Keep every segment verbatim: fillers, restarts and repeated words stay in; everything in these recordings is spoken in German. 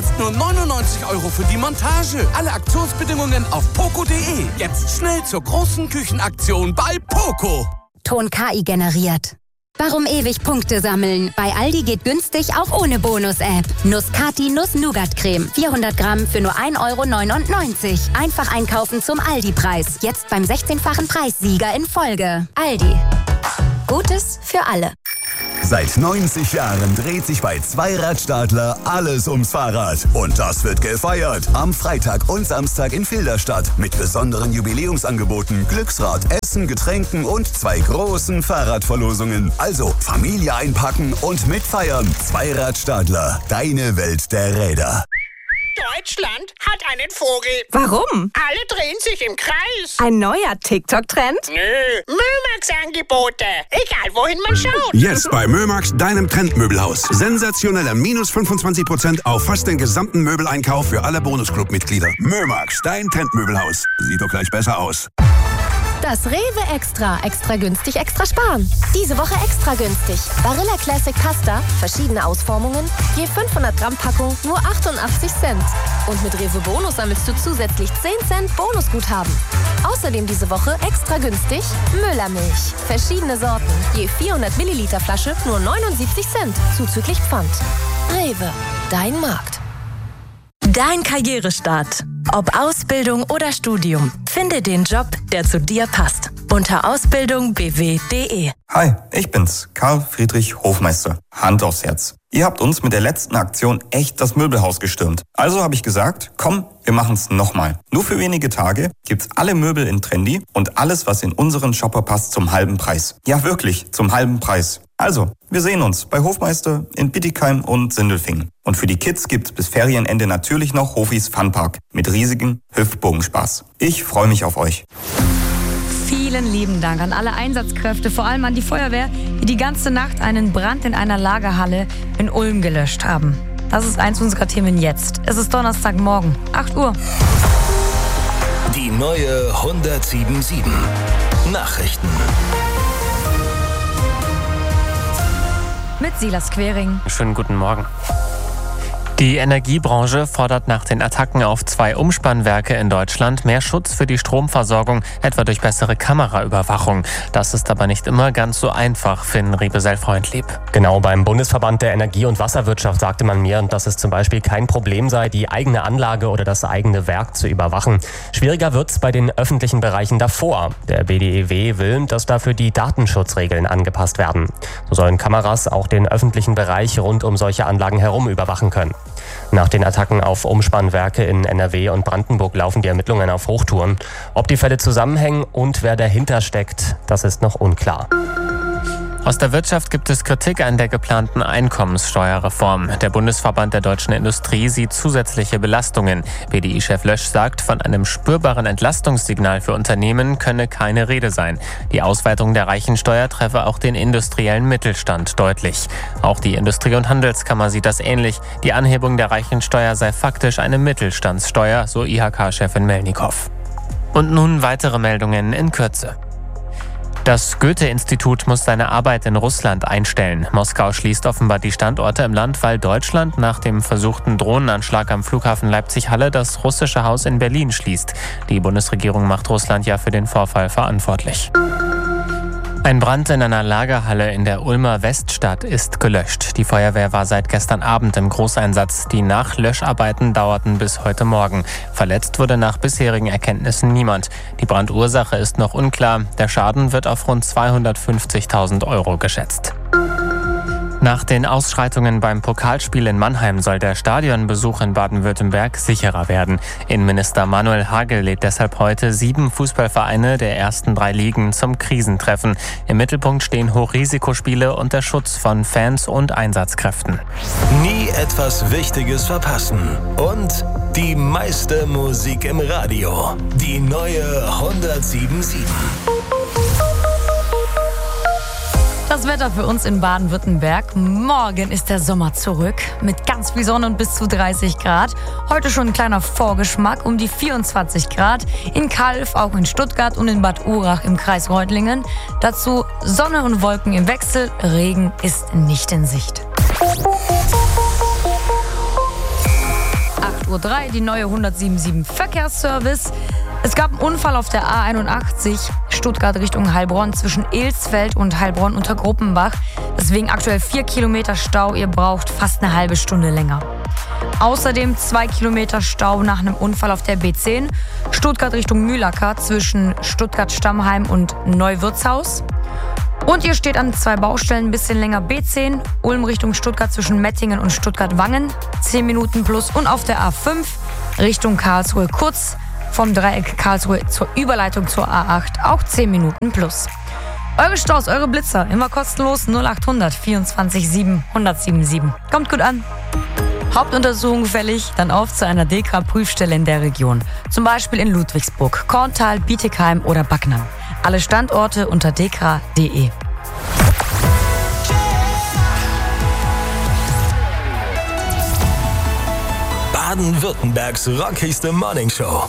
zahlst nur neunundneunzig Euro für die Montage. Alle Aktionsbedingungen auf poco punkt de. Jetzt schnell zur großen Küchenaktion bei Poco. Ton K I generiert. Warum ewig Punkte sammeln? Bei Aldi geht günstig auch ohne Bonus-App. Nuss-Kati Nuss-Nougat-Creme. vierhundert Gramm für nur ein Euro neunundneunzig. Einfach einkaufen zum Aldi-Preis. Jetzt beim sechzehnfachen Preissieger in Folge. Aldi. Gutes für alle. Seit neunzig Jahren dreht sich bei Zweiradstadler alles ums Fahrrad. Und das wird gefeiert. Am Freitag und Samstag in Filderstadt. Mit besonderen Jubiläumsangeboten, Glücksrad, Essen, Getränken und zwei großen Fahrradverlosungen. Also Familie einpacken und mitfeiern. Zweiradstadler. Deine Welt der Räder. Deutschland hat einen Vogel. Warum? Alle drehen sich im Kreis. Ein neuer TikTok-Trend? Nö, Mömax-Angebote. Egal, wohin man schaut. Jetzt bei Mömax, deinem Trendmöbelhaus. Sensationelle minus fünfundzwanzig Prozent auf fast den gesamten Möbeleinkauf für alle Bonusclub-Mitglieder. Mömax, dein Trendmöbelhaus. Sieht doch gleich besser aus. Das Rewe Extra. Extra günstig, extra sparen. Diese Woche extra günstig. Barilla Classic Pasta, verschiedene Ausformungen, je fünfhundert Gramm Packung, nur achtundachtzig Cent. Und mit Rewe Bonus sammelst du zusätzlich zehn Cent Bonusguthaben. Außerdem diese Woche extra günstig Müllermilch. Verschiedene Sorten, je vierhundert Milliliter Flasche, nur neunundsiebzig Cent, zuzüglich Pfand. Rewe, dein Markt. Dein Karrierestart. Ob Ausbildung oder Studium. Finde den Job, der zu dir passt. Unter ausbildung b w punkt de. Hi, ich bin's, Karl Friedrich Hofmeister. Hand aufs Herz. Ihr habt uns mit der letzten Aktion echt das Möbelhaus gestürmt. Also habe ich gesagt, komm, wir machen's nochmal. Nur für wenige Tage gibt's alle Möbel in Trendy und alles, was in unseren Shopper passt, zum halben Preis. Ja, wirklich, zum halben Preis. Also, wir sehen uns bei Hofmeister in Bittigheim und Sindelfingen. Und für die Kids gibt's bis Ferienende natürlich noch Hofis Funpark mit riesigem Hüftbogenspaß. Ich freue mich auf euch. Vielen lieben Dank an alle Einsatzkräfte, vor allem an die Feuerwehr, die die ganze Nacht einen Brand in einer Lagerhalle in Ulm gelöscht haben. Das ist eins unserer Themen jetzt. Es ist Donnerstagmorgen, acht Uhr. Die neue hundertsieben Komma sieben. Nachrichten. Mit Silas Quering. Schönen guten Morgen. Die Energiebranche fordert nach den Attacken auf zwei Umspannwerke in Deutschland mehr Schutz für die Stromversorgung, etwa durch bessere Kameraüberwachung. Das ist aber nicht immer ganz so einfach, Finn Riebesell-Freundlieb. Genau, beim Bundesverband der Energie- und Wasserwirtschaft sagte man mir, dass es zum Beispiel kein Problem sei, die eigene Anlage oder das eigene Werk zu überwachen. Schwieriger wird's bei den öffentlichen Bereichen davor. Der B D E W will, dass dafür die Datenschutzregeln angepasst werden. So sollen Kameras auch den öffentlichen Bereich rund um solche Anlagen herum überwachen können. Nach den Attacken auf Umspannwerke in N R W und Brandenburg laufen die Ermittlungen auf Hochtouren. Ob die Fälle zusammenhängen und wer dahinter steckt, das ist noch unklar. Aus der Wirtschaft gibt es Kritik an der geplanten Einkommenssteuerreform. Der Bundesverband der deutschen Industrie sieht zusätzliche Belastungen. B D I-Chef Lösch sagt, von einem spürbaren Entlastungssignal für Unternehmen könne keine Rede sein. Die Ausweitung der Reichensteuer treffe auch den industriellen Mittelstand deutlich. Auch die Industrie- und Handelskammer sieht das ähnlich. Die Anhebung der Reichensteuer sei faktisch eine Mittelstandssteuer, so I H K-Chefin Melnikow. Und nun weitere Meldungen in Kürze. Das Goethe-Institut muss seine Arbeit in Russland einstellen. Moskau schließt offenbar die Standorte im Land, weil Deutschland nach dem versuchten Drohnenanschlag am Flughafen Leipzig-Halle das russische Haus in Berlin schließt. Die Bundesregierung macht Russland ja für den Vorfall verantwortlich. Ein Brand in einer Lagerhalle in der Ulmer Weststadt ist gelöscht. Die Feuerwehr war seit gestern Abend im Großeinsatz. Die Nachlöscharbeiten dauerten bis heute Morgen. Verletzt wurde nach bisherigen Erkenntnissen niemand. Die Brandursache ist noch unklar. Der Schaden wird auf rund zweihundertfünfzigtausend Euro geschätzt. Nach den Ausschreitungen beim Pokalspiel in Mannheim soll der Stadionbesuch in Baden-Württemberg sicherer werden. Innenminister Manuel Hagel lädt deshalb heute sieben Fußballvereine der ersten drei Ligen zum Krisentreffen. Im Mittelpunkt stehen Hochrisikospiele und der Schutz von Fans und Einsatzkräften. Nie etwas Wichtiges verpassen. Und die meiste Musik im Radio. Die neue hundertsieben Komma sieben. Das Wetter für uns in Baden-Württemberg. Morgen ist der Sommer zurück mit ganz viel Sonne und bis zu dreißig Grad. Heute schon ein kleiner Vorgeschmack um die vierundzwanzig Grad. In Calw, auch in Stuttgart und in Bad Urach im Kreis Reutlingen. Dazu Sonne und Wolken im Wechsel. Regen ist nicht in Sicht. Uhr drei, die neue hundertsieben Komma sieben Verkehrsservice. Es gab einen Unfall auf der A einundachtzig, Stuttgart Richtung Heilbronn, zwischen Elsfeld und Heilbronn unter Gruppenbach. Deswegen aktuell vier Kilometer Stau, ihr braucht fast eine halbe Stunde länger. Außerdem zwei Kilometer Stau nach einem Unfall auf der B zehn, Stuttgart Richtung Mühlacker zwischen Stuttgart-Stammheim und Neuwirtshaus. Und ihr steht an zwei Baustellen ein bisschen länger, B zehn, Ulm Richtung Stuttgart zwischen Mettingen und Stuttgart-Wangen, zehn Minuten plus. Und auf der A fünf Richtung Karlsruhe, kurz vom Dreieck Karlsruhe zur Überleitung zur A acht, auch zehn Minuten plus. Eure Staus, eure Blitzer, immer kostenlos null achthundert vierundzwanzig sieben hundertsiebenundsieben. Kommt gut an. Hauptuntersuchung fällig, dann auf zu einer D E K R A-Prüfstelle in der Region. Zum Beispiel in Ludwigsburg, Korntal, Bietigheim oder Backnang. Alle Standorte unter d k r punkt d e. Baden-Württembergs rockigste Morningshow.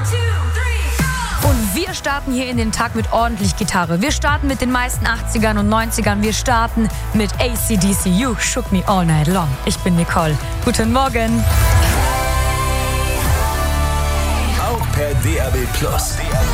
Und wir starten hier in den Tag mit ordentlich Gitarre. Wir starten mit den meisten achtzigern und neunzigern. Wir starten mit A C D C, You Shook Me All Night Long. Ich bin Nicole. Guten Morgen. Auch per D A B Plus.